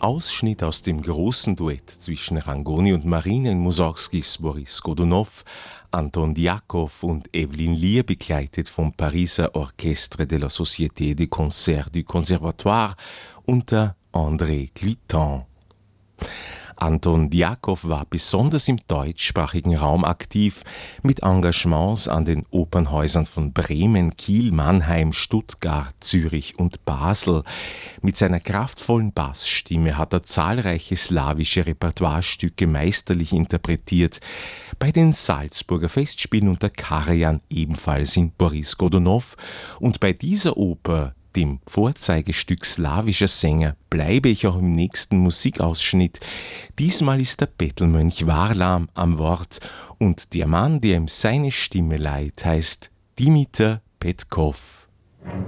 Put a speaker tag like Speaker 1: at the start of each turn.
Speaker 1: Ausschnitt aus dem großen Duett zwischen Rangoni und Marina in Mussorgskis Boris Godunow, Anton Djakow und Evelyn Lier, begleitet vom Pariser Orchestre de la Société des Concerts du Conservatoire unter André Cluiton. Anton Djakow war besonders im deutschsprachigen Raum aktiv, mit Engagements an den Opernhäusern von Bremen, Kiel, Mannheim, Stuttgart, Zürich und Basel. Mit seiner kraftvollen Bassstimme hat er zahlreiche slawische Repertoirestücke meisterlich interpretiert. Bei den Salzburger Festspielen unter Karajan ebenfalls in Boris Godunow. Und bei dieser Oper, dem Vorzeigestück slawischer Sänger, bleibe ich auch im nächsten Musikausschnitt. Diesmal ist der Bettelmönch Varlam am Wort und der Mann, der ihm seine Stimme leiht, heißt Dimitar Petkov.